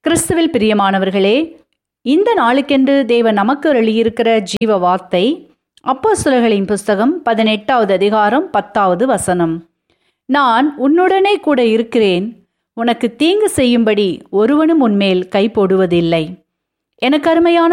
கிறிஸ்துவில் பிரியமானவர்களே, இந்த நாளுக்கென்று தேவன் நமக்கு அருளியிருக்கிற ஜீவ வார்த்தை அப்போஸ்தலர்களின் புஸ்தகம் 18வது அதிகாரம் 10வது வசனம். நான் உன்னுடனே கூட இருக்கிறேன், உனக்கு தீங்கு செய்யும்படி ஒருவனும் உன்மேல் கை போடுவதில்லை. எனக்கு அருமையான